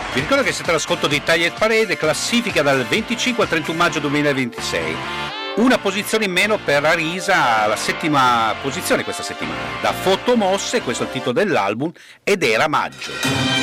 Vi ricordo che siete all'ascolto di Tagliet Parade, classifica dal 25 al 31 maggio 2026. Una posizione in meno per Arisa, alla settima posizione questa settimana. Da Fotomosse, questo è il titolo dell'album, ed era maggio.